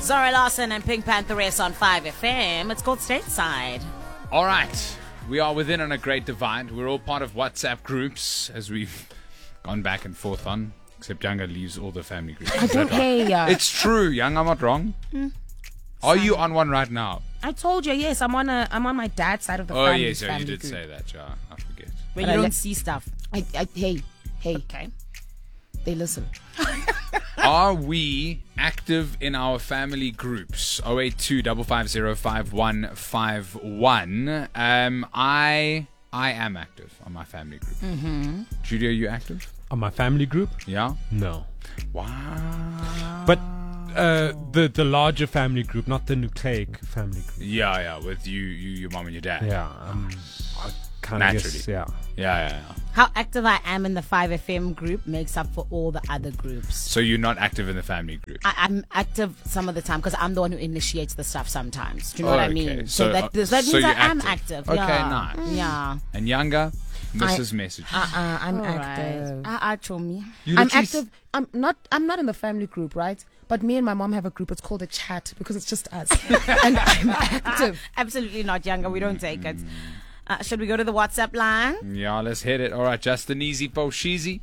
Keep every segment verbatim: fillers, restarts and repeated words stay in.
Zara Larson and Pink Pantheress on five F M. It's called Stateside. All right. We are within on a great divide. We're all part of WhatsApp groups, as we've gone back and forth on. Except Younger leaves all the family groups. I don't care. Yeah. It's true, Young. I'm not wrong. Mm. Are you on one right now? I told you, yes. I'm on a. I'm on my dad's side of the oh, family. Oh, yes. Yeah, family you did group. say that, yeah. I forget. When But you I don't let- see stuff. I, I, hey, hey. Okay. They listen. Are we active in our family groups? oh eight two, five five zero, five one five one. Um, I I am active on my family group. Mm-hmm. Judy, are you active? On my family group? Yeah? No. Wow. But uh, the the larger family group, not the nucleic family group. Yeah, yeah, with you, you your mom and your dad. Yeah. Um, I kind of Naturally. guess, yeah. Yeah, yeah, yeah. How active I am in the five F M group makes up for all the other groups. So you're not active in the family group? I, I'm active some of the time because I'm the one who initiates the stuff sometimes. Do you know Oh, what I okay. mean? So, So, that, uh, that so means I you're am active. active. Okay, yeah. nice. Yeah. And Younger, Missus Message. Uh-uh, I'm All active. right. I, I told me. You I'm literally active. I'm not. I'm not in the family group, right? But me and my mom have a group. It's called a chat because it's just us, and I'm active. Absolutely not, Younger. We don't take it. Uh, should we go to the WhatsApp line? Yeah, let's hit it. All right, Justin Easy Poshizi.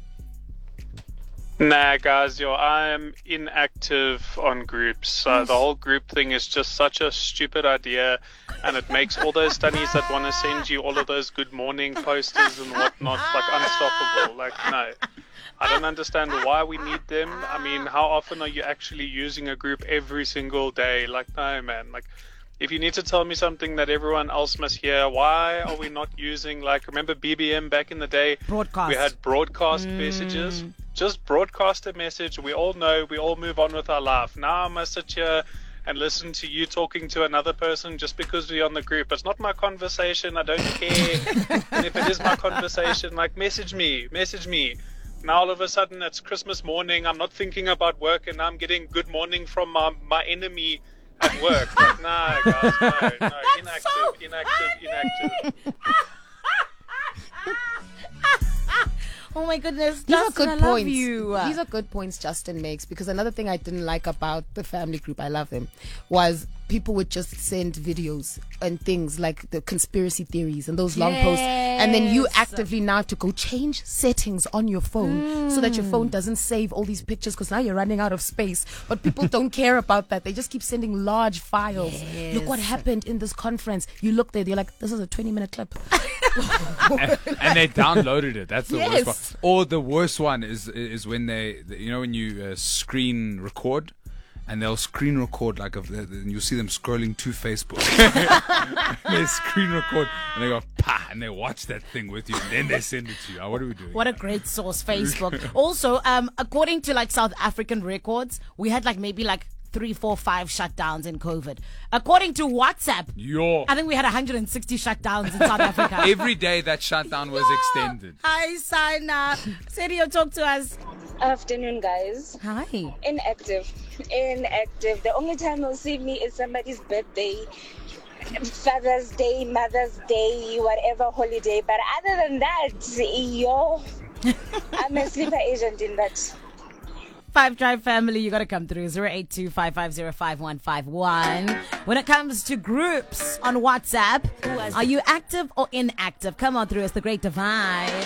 Nah, guys, yo, I'm inactive on groups. Uh, the whole group thing is just such a stupid idea, and it makes all those stunnies that want to send you all of those good morning posters and whatnot like unstoppable. Like, no. I don't understand why we need them. I mean, how often are you actually using a group every single day? Like, no, man. Like, if you need to tell me something that everyone else must hear, why are we not using, like, remember B B M back in the day? Broadcast. We had broadcast messages. Just broadcast a message. We all know. We all move on with our life. Now I must sit here and listen to you talking to another person just because we're on the group. It's not my conversation. I don't care. And if it is my conversation, like, message me. Message me. Now all of a sudden it's Christmas morning. I'm not thinking about work, and I'm getting good morning from my, my enemy at work. Like, nah, guys, no, no, inactive, so inactive, inactive. Oh my goodness. These are Justin, good I love points. you. These are good points Justin makes, because another thing I didn't like about the family group, I love them, was people would just send videos and things like the conspiracy theories and those long posts, and then you Yes. actively now have to go change settings on your phone so that your phone doesn't save all these pictures, because now you're running out of space. But people don't care about that. They just keep sending large files. Look what Yes. happened in this conference. You look there, you're like, this is a twenty minute clip. and, and they downloaded it. That's the Yes. worst one. Or the worst one is is when they, you know, when you uh, screen record, and they'll screen record like a, and you'll see them scrolling to Facebook. They screen record and they go pa, and they watch that thing with you, and then they send it to you. Oh, what are we doing? What a great source, Facebook. Also, um, according to like South African records, we had like maybe like three, four, five shutdowns in COVID. According to WhatsApp, Yo, I think we had one hundred sixty shutdowns in South Africa. every day that shutdown was extended. Hi, Sana. Serio, talk to us. Afternoon, guys. Hi. Inactive. Inactive. The only time you'll see me is somebody's birthday, Father's Day, Mother's Day, whatever holiday. But other than that, yo, I'm a sleeper agent in that. Five Drive family, you got to come through. zero eight two, five five zero, five one five one. When it comes to groups on WhatsApp, are you active or inactive? Come on through. It's the Great Divide.